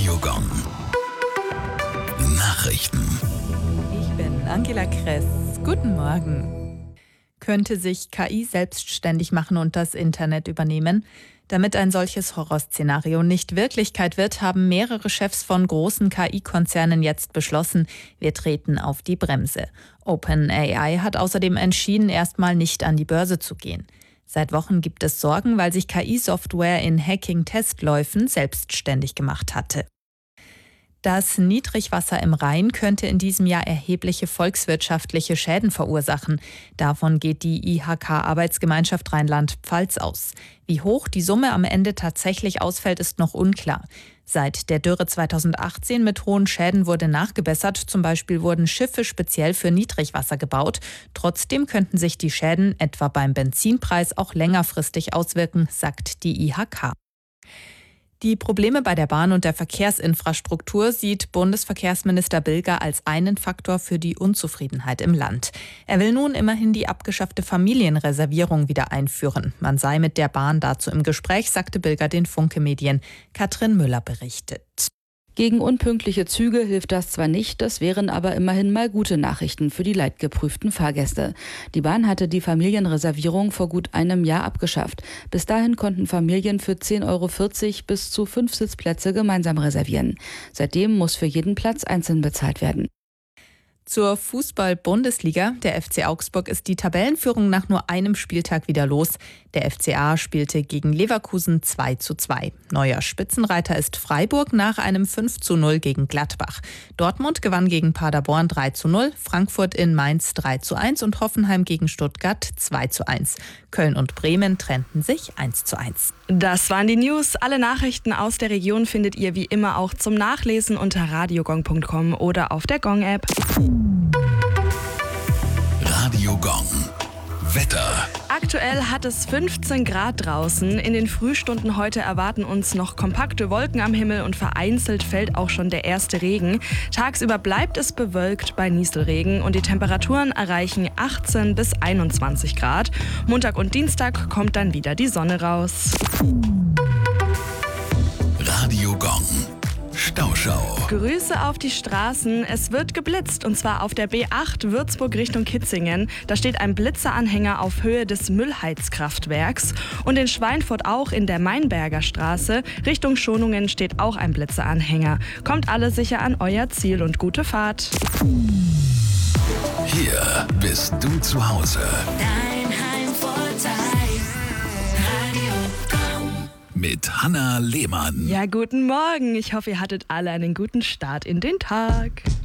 Radiogong. Nachrichten. Ich bin Angela Kress. Guten Morgen. Könnte sich KI selbstständig machen und das Internet übernehmen? Damit ein solches Horrorszenario nicht Wirklichkeit wird, haben mehrere Chefs von großen KI-Konzernen jetzt beschlossen, wir treten auf die Bremse. OpenAI hat außerdem entschieden, erstmal nicht an die Börse zu gehen. Seit Wochen gibt es Sorgen, weil sich KI-Software in Hacking-Testläufen selbstständig gemacht hatte. Das Niedrigwasser im Rhein könnte in diesem Jahr erhebliche volkswirtschaftliche Schäden verursachen. Davon geht die IHK-Arbeitsgemeinschaft Rheinland-Pfalz aus. Wie hoch die Summe am Ende tatsächlich ausfällt, ist noch unklar. Seit der Dürre 2018 mit hohen Schäden wurde nachgebessert. Zum Beispiel wurden Schiffe speziell für Niedrigwasser gebaut. Trotzdem könnten sich die Schäden etwa beim Benzinpreis auch längerfristig auswirken, sagt die IHK. Die Probleme bei der Bahn und der Verkehrsinfrastruktur sieht Bundesverkehrsminister Bilger als einen Faktor für die Unzufriedenheit im Land. Er will nun immerhin die abgeschaffte Familienreservierung wieder einführen. Man sei mit der Bahn dazu im Gespräch, sagte Bilger den Funke-Medien. Katrin Müller berichtet. Gegen unpünktliche Züge hilft das zwar nicht, das wären aber immerhin mal gute Nachrichten für die leidgeprüften Fahrgäste. Die Bahn hatte die Familienreservierung vor gut einem Jahr abgeschafft. Bis dahin konnten Familien für 10,40 € bis zu 5 Sitzplätze gemeinsam reservieren. Seitdem muss für jeden Platz einzeln bezahlt werden. Zur Fußball-Bundesliga. Der FC Augsburg ist die Tabellenführung nach nur einem Spieltag wieder los. Der FCA spielte gegen Leverkusen 2:2. Neuer Spitzenreiter ist Freiburg nach einem 5:0 gegen Gladbach. Dortmund gewann gegen Paderborn 3:0, Frankfurt in Mainz 3:1 und Hoffenheim gegen Stuttgart 2:1. Köln und Bremen trennten sich 1:1. Das waren die News. Alle Nachrichten aus der Region findet ihr wie immer auch zum Nachlesen unter radiogong.com oder auf der Gong-App. Radiogong. Wetter. Aktuell hat es 15 Grad draußen. In den Frühstunden heute erwarten uns noch kompakte Wolken am Himmel und vereinzelt fällt auch schon der erste Regen. Tagsüber bleibt es bewölkt bei Nieselregen und die Temperaturen erreichen 18 bis 21 Grad. Montag und Dienstag kommt dann wieder die Sonne raus. Radiogong. Stauschau. Grüße auf die Straßen. Es wird geblitzt und zwar auf der B8 Würzburg Richtung Kitzingen. Da steht ein Blitzeranhänger auf Höhe des Müllheizkraftwerks. Und in Schweinfurt auch in der Mainberger Straße Richtung Schonungen steht auch ein Blitzeranhänger. Kommt alle sicher an euer Ziel und gute Fahrt. Hier bist du zu Hause. Dein Heimvorteil. Radiogong. Mit Hanna Lehmann. Ja, guten Morgen. Ich hoffe, ihr hattet alle einen guten Start in den Tag.